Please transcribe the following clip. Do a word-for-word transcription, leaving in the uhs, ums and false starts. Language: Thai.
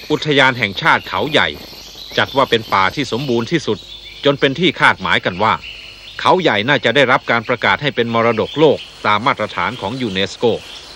อุทยานแห่งชาติเขาใหญ่จัดว่าเป็นป่าที่สมบูรณ์ที่สุดจนเป็นที่คาดหมายกันว่าเขาใหญ่น่าจะได้รับการประกาศให้เป็นมรดกโลกตามมาตรฐานของยูเนสโก